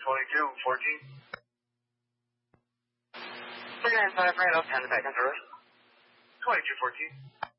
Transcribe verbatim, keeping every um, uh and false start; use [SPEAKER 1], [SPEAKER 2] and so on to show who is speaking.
[SPEAKER 1] twenty-two fourteen.
[SPEAKER 2] three nine five, right up, ten to back, enter.
[SPEAKER 1] twenty-two fourteen.